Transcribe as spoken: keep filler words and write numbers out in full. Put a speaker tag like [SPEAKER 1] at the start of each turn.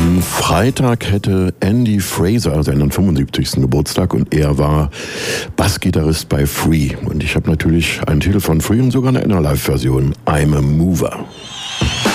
[SPEAKER 1] Am Freitag hätte Andy Fraser seinen fünfundsiebzigsten Geburtstag und er war Bassgitarrist bei Free. Und ich habe natürlich einen Titel von Free und sogar eine Inner-Live-Version, I'm a Mover.